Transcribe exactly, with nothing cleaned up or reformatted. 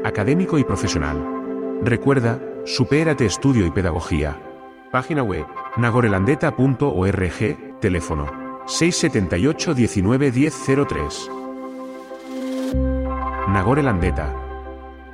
académico y profesional. Recuerda, supérate estudio y pedagogía. Página web, nagorelandeta punto org, teléfono seis siete ocho, diecinueve, diez, cero tres. Nagore Landeta.